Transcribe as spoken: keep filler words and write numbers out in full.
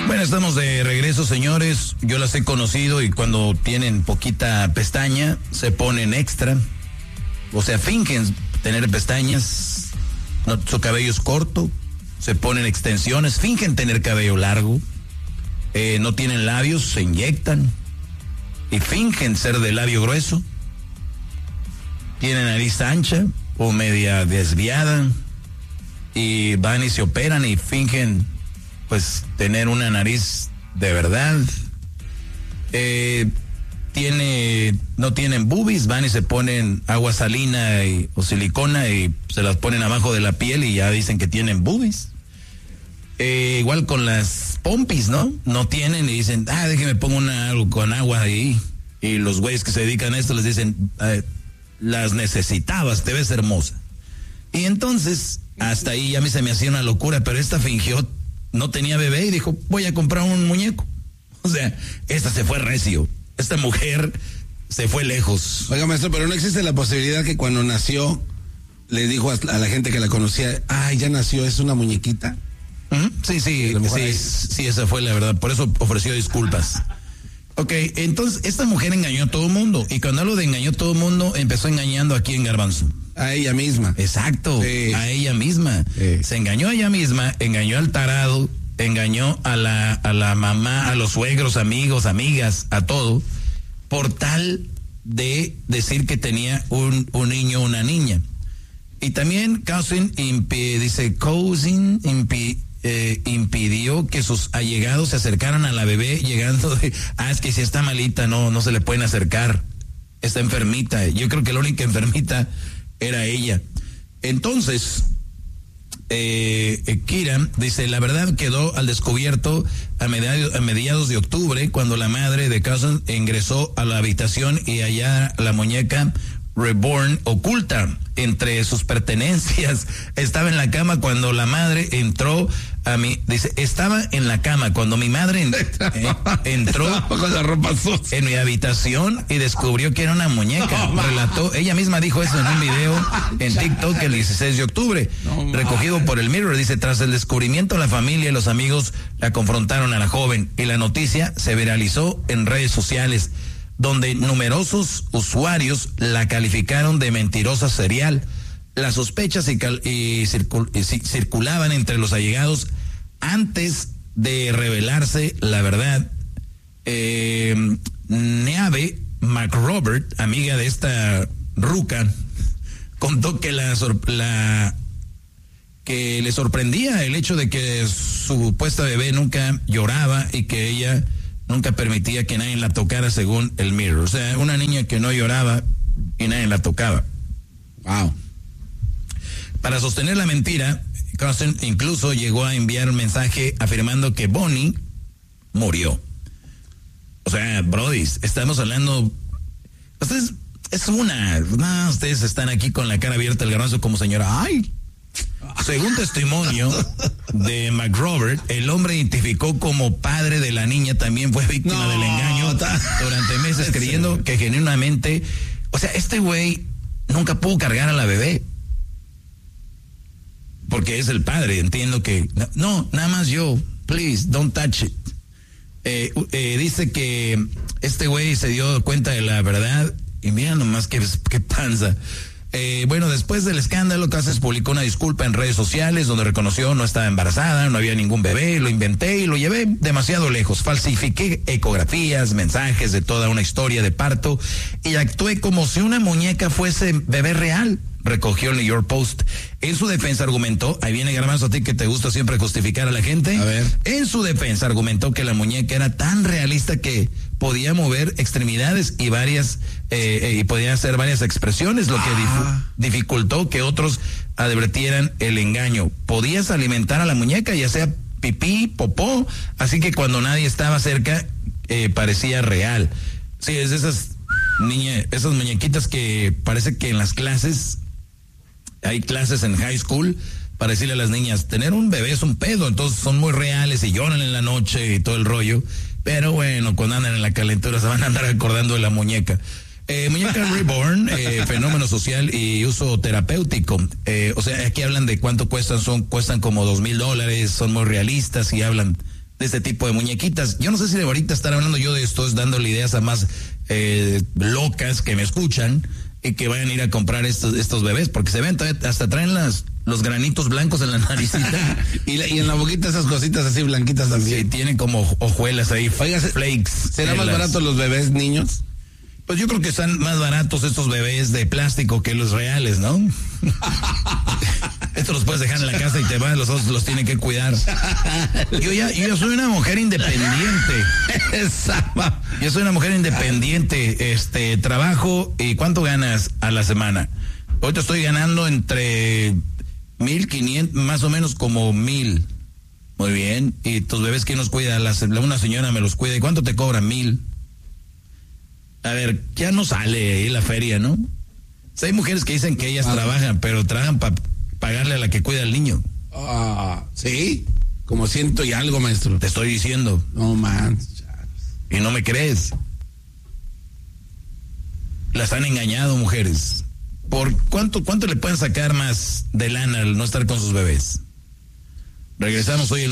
Bueno, estamos de regreso, señores. Yo las he conocido y cuando tienen poquita pestaña, se ponen extra. O sea, fingen tener pestañas. No, su cabello es corto. Se ponen extensiones. Fingen tener cabello largo. Eh, no tienen labios, se inyectan. Y fingen ser de labio grueso. Tienen nariz ancha o media desviada. Y van y se operan y fingen, pues, tener una nariz de verdad. Eh, tiene, no tienen boobies, van y se ponen agua salina y, o silicona y se las ponen abajo de la piel y ya dicen que tienen boobies. Eh, igual con las pompis, ¿no? No tienen y dicen, ah, déjeme pongo una algo con agua ahí. Y los güeyes que se dedican a esto les dicen, eh, las necesitabas, te ves hermosa. Y entonces, hasta ahí ya a mí se me hacía una locura, pero esta fingió, no tenía bebé y dijo, voy a comprar un muñeco. O sea, esta se fue recio. Esta mujer se fue lejos. Oiga, maestro, pero no existe la posibilidad que cuando nació le dijo a la gente que la conocía, ay, ya nació, es una muñequita. ¿Mm? Sí, sí, sí, sí, esa fue la verdad. Por eso ofreció disculpas. Ok, entonces esta mujer engañó a todo el mundo. Y cuando hablo de engañó a todo el mundo, empezó engañando aquí en Garbanzo. A ella misma. Exacto, sí. A ella misma. Sí. Se engañó a ella misma, engañó al tarado, engañó a la, a la mamá, a los suegros, amigos, amigas, a todo, por tal de decir que tenía un, un niño o una niña. Y también Cousin impi, dice, Cousin impi, eh, impidió que sus allegados se acercaran a la bebé llegando de, ah, es que si está malita, no, no se le pueden acercar, está enfermita. Yo creo que la única enfermita era ella. Entonces, eh, eh, Kira dice, la verdad quedó al descubierto a mediados, a mediados de octubre, cuando la madre de Cousin ingresó a la habitación y allá la muñeca Reborn oculta entre sus pertenencias. Estaba en la cama cuando la madre entró a mi, dice, estaba en la cama cuando mi madre en, eh, entró con la ropa sucia en mi habitación y descubrió que era una muñeca. No, relató, ella misma dijo eso en un video en TikTok el dieciséis de octubre, no, recogido por el Mirror. Dice, tras el descubrimiento, la familia y los amigos la confrontaron a la joven y la noticia se viralizó en redes sociales, donde numerosos usuarios la calificaron de mentirosa serial. Las sospechas y, cal, y, circul, y circulaban entre los allegados antes de revelarse la verdad. Eh, Neave McRobert, amiga de esta ruca, contó que la, la que le sorprendía el hecho de que su supuesta bebé nunca lloraba y que ella nunca permitía que nadie la tocara, según el Mirror. O sea, una niña que no lloraba y nadie la tocaba. Wow. Para sostener la mentira, Cousin incluso llegó a enviar un mensaje afirmando que Bonnie murió. O sea, brody, estamos hablando... Ustedes, es una... No, ustedes están aquí con la cara abierta al Garbanzo como señora. ¡Ay! Según testimonio de McRobert, el hombre identificó como padre de la niña también fue víctima no, del engaño durante meses, creyendo que genuinamente, o sea, este güey nunca pudo cargar a la bebé porque es el padre. Entiendo que no, nada más yo, please don't touch it. Eh, eh, dice que este güey se dio cuenta de la verdad y mira nomás qué, qué panza. Eh, bueno, después del escándalo, Casas publicó una disculpa en redes sociales donde reconoció no estaba embarazada, no había ningún bebé, lo inventé y lo llevé demasiado lejos. Falsifiqué ecografías, mensajes de toda una historia de parto y actué como si una muñeca fuese bebé real, recogió el New York Post. En su defensa argumentó, ahí viene Garbanzo, a ti que te gusta siempre justificar a la gente. A ver. En su defensa argumentó que la muñeca era tan realista que podía mover extremidades y varias eh, eh, y podía hacer varias expresiones, lo que ah. dificultó que otros advirtieran el engaño. Podías alimentar a la muñeca, ya sea pipí, popó, así que cuando nadie estaba cerca eh, parecía real. Sí, es de esas niñas, esas muñequitas que parece que en las clases, hay clases en high school para decirle a las niñas, tener un bebé es un pedo, entonces son muy reales y lloran en la noche y todo el rollo. Pero bueno, cuando andan en la calentura se van a andar acordando de la muñeca. Eh, muñeca Reborn, eh, fenómeno social y uso terapéutico. Eh, o sea, aquí hablan de cuánto cuestan, son cuestan como dos mil dólares, son muy realistas y hablan de este tipo de muñequitas. Yo no sé si de ahorita estar hablando yo de esto es dándole ideas a más eh, locas que me escuchan y que vayan a ir a comprar estos estos bebés, porque se ven, hasta traen las los granitos blancos en la naricita. y, la, y en la boquita esas cositas así blanquitas también. Sí, tienen como hojuelas ahí. Oiga, flakes. ¿Será más barato los bebés niños? Pues yo creo que están más baratos estos bebés de plástico que los reales, ¿no? Estos los puedes dejar en la casa y te vas, los otros los tienen que cuidar. Yo ya, yo soy una mujer independiente. Yo soy una mujer independiente, este, trabajo. ¿Y cuánto ganas a la semana? Ahorita estoy ganando entre mil quinientos, más o menos como mil. Muy bien. ¿Y tus bebés quién los cuida? La, una señora me los cuida. ¿Y cuánto te cobran? Mil. A ver, ya no sale ahí la feria, ¿no? O sea, hay mujeres que dicen que ellas ah, trabajan, pero trabajan para pagarle a la que cuida al niño. Ah, sí, como ciento y algo, maestro. Te estoy diciendo. No, man. Y no me crees. Las han engañado, mujeres. ¿Por cuánto, cuánto le pueden sacar más de lana al no estar con sus bebés? Regresamos hoy en